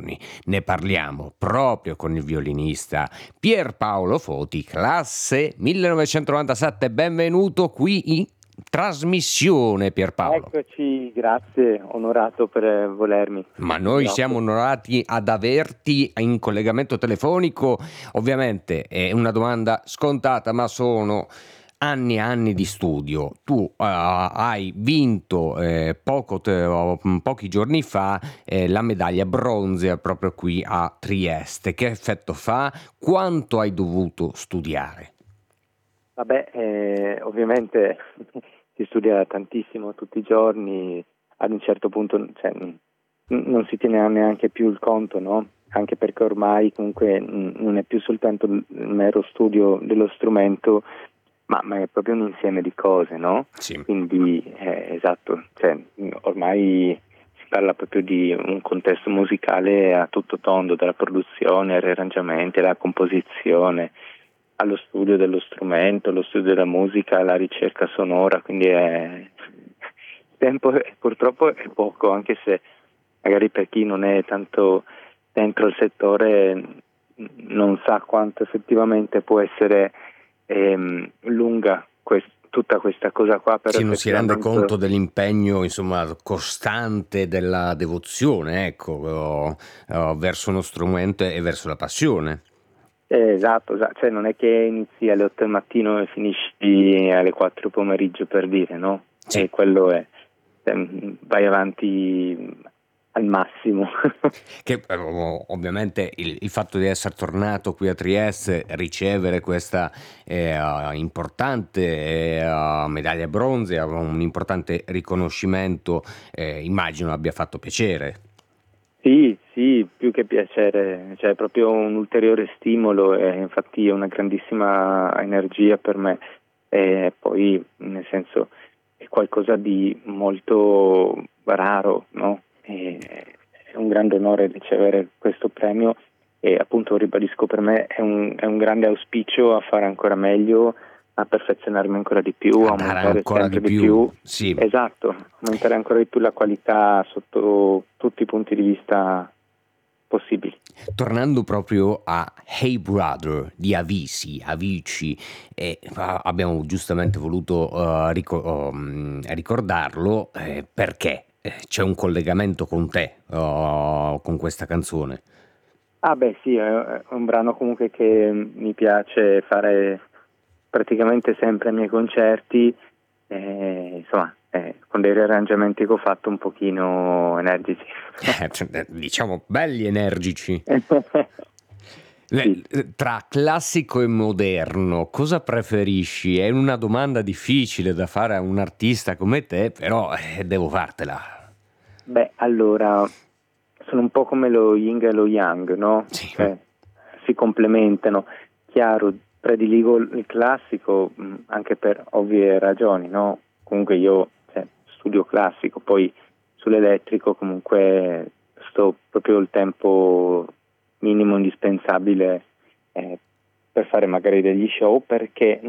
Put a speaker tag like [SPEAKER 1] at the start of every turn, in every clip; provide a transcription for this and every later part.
[SPEAKER 1] giorni ne parliamo proprio con il violinista Pierpaolo Foti, classe 1997. Benvenuto qui in trasmissione, Pierpaolo.
[SPEAKER 2] Eccoci, grazie, onorato per volermi.
[SPEAKER 1] Ma noi siamo onorati ad averti in collegamento telefonico. Ovviamente è una domanda scontata, ma sono anni e anni di studio. Tu hai vinto pochi giorni fa la medaglia bronzea proprio qui a Trieste. Che effetto fa? Quanto hai dovuto studiare?
[SPEAKER 2] Vabbè, ovviamente si studia tantissimo tutti i giorni, ad un certo punto non si tiene neanche più il conto, no? Anche perché ormai comunque non è più soltanto il mero studio dello strumento, ma è proprio un insieme di cose, no?
[SPEAKER 1] Sì.
[SPEAKER 2] Quindi, esatto, ormai si parla proprio di un contesto musicale a tutto tondo, dalla produzione, ai riarrangiamenti, alla composizione, allo studio dello strumento, allo studio della musica, alla ricerca sonora, quindi il tempo purtroppo è poco, anche se magari per chi non è tanto dentro il settore non sa quanto effettivamente può essere lunga tutta questa cosa qua. Però
[SPEAKER 1] sì, non si rende conto dell'impegno, insomma, costante, della devozione, ecco, verso uno strumento e verso la passione.
[SPEAKER 2] Esatto, cioè non è che inizi alle 8 del mattino e finisci alle 4 del pomeriggio, per dire, no?
[SPEAKER 1] Sì.
[SPEAKER 2] E quello è, vai avanti al massimo.
[SPEAKER 1] Che ovviamente il fatto di essere tornato qui a Trieste, ricevere questa importante medaglia bronzea, un importante riconoscimento, immagino abbia fatto piacere.
[SPEAKER 2] Sì, più che piacere, cioè è proprio un ulteriore stimolo e infatti è una grandissima energia per me, e poi nel senso è qualcosa di molto raro, no? È un grande onore ricevere questo premio e appunto ribadisco, per me è un grande auspicio a fare ancora meglio, a perfezionarmi ancora di più, a aumentare
[SPEAKER 1] ancora
[SPEAKER 2] sempre
[SPEAKER 1] di più. Sì.
[SPEAKER 2] Esatto, aumentare ancora di più la qualità sotto tutti i punti di vista possibili.
[SPEAKER 1] Tornando proprio a Hey Brother di Avicii, abbiamo giustamente voluto ricordarlo perché c'è un collegamento con te, con questa canzone.
[SPEAKER 2] Ah beh sì, è un brano comunque che mi piace fare praticamente sempre ai miei concerti, insomma, con dei riarrangiamenti che ho fatto un pochino energici.
[SPEAKER 1] Diciamo belli energici.
[SPEAKER 2] Sì.
[SPEAKER 1] Tra classico e moderno, cosa preferisci? È una domanda difficile da fare a un artista come te, però devo fartela.
[SPEAKER 2] Beh, allora, sono un po' come lo yin e lo yang, no?
[SPEAKER 1] Sì.
[SPEAKER 2] Cioè, si complementano. Chiaro, prediligo il classico anche per ovvie ragioni, no? Comunque io studio classico, poi sull'elettrico comunque sto proprio il tempo minimo indispensabile per fare magari degli show, perché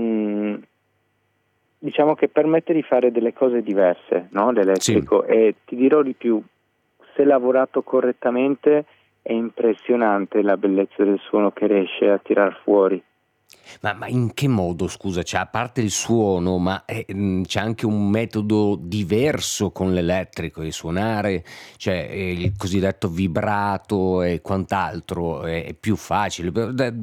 [SPEAKER 2] diciamo che permette di fare delle cose diverse, no? L'elettrico. Sì. E ti dirò di più, se lavorato correttamente è impressionante la bellezza del suono che riesce a tirar fuori.
[SPEAKER 1] Ma in che modo, scusa? Cioè, a parte il suono, ma c'è anche un metodo diverso con l'elettrico di suonare, cioè il cosiddetto vibrato e quant'altro, è più facile.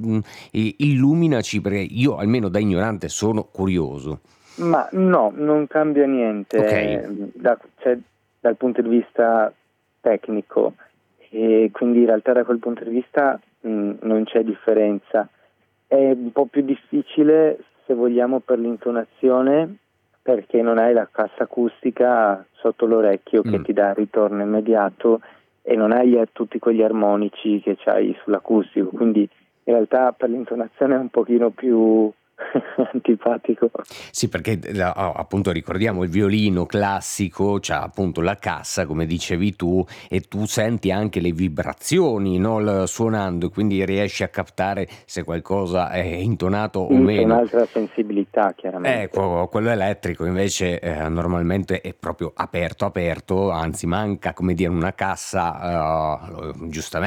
[SPEAKER 1] Illuminaci, perché io almeno da ignorante sono curioso.
[SPEAKER 2] Ma no, non cambia niente,
[SPEAKER 1] Okay.
[SPEAKER 2] Dal punto di vista tecnico, e quindi in realtà da quel punto di vista non c'è differenza. È un po' più difficile, se vogliamo, per l'intonazione, perché non hai la cassa acustica sotto l'orecchio che ti dà il ritorno immediato e non hai tutti quegli armonici che c'hai sull'acustico, quindi in realtà per l'intonazione è un pochino più antipatico.
[SPEAKER 1] Sì, perché appunto ricordiamo il violino classico, c'ha appunto la cassa, come dicevi tu, e tu senti anche le vibrazioni, no, suonando, quindi riesci a captare se qualcosa è intonato o meno.
[SPEAKER 2] C'è un'altra sensibilità, chiaramente.
[SPEAKER 1] Quello elettrico invece normalmente è proprio aperto, anzi manca, come dire, una cassa, giustamente.